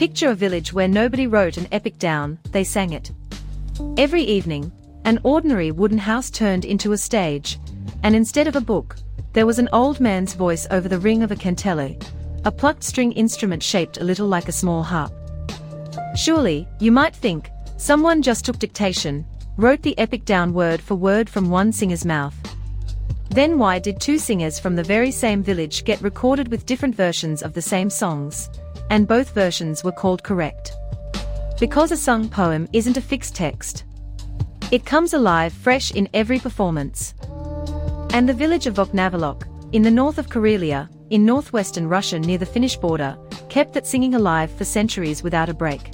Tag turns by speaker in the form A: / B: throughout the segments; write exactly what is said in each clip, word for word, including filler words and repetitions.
A: Picture a village where nobody wrote an epic down, they sang it. Every evening, an ordinary wooden house turned into a stage, and instead of a book, there was an old man's voice over the ring of a kantele, a plucked string instrument shaped a little like a small harp. Surely, you might think, someone just took dictation, wrote the epic down word for word from one singer's mouth. Then why did two singers from the very same village get recorded with different versions of the same songs, and both versions were called correct? Because a sung poem isn't a fixed text. It comes alive fresh in every performance. And the village of Voknavolok, in the north of Karelia, in northwestern Russia near the Finnish border, kept that singing alive for centuries without a break.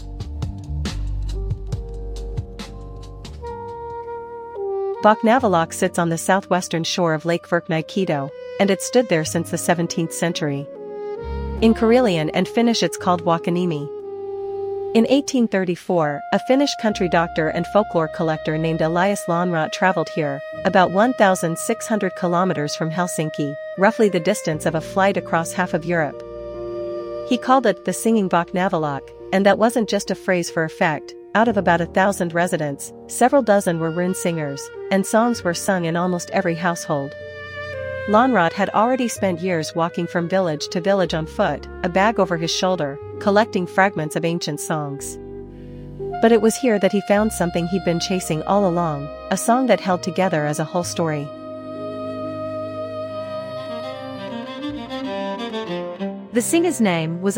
B: Voknavolok sits on the southwestern shore of Lake Verkhnaikido, and it stood there since the seventeenth century. In Karelian and Finnish it's called Wakaniemi. In eighteen thirty-four, a Finnish country doctor and folklore collector named Elias Lönnrot traveled here, about one thousand six hundred kilometers from Helsinki, roughly the distance of a flight across half of Europe. He called it the Singing Voknavolok, and that wasn't just a phrase for effect. Out of about a thousand residents, several dozen were rune singers, and songs were sung in almost every household. Lönnrot had already spent years walking from village to village on foot, a bag over his shoulder, collecting fragments of ancient songs. But it was here that he found something he'd been chasing all along, a song that held together as a whole story.
A: The singer's name was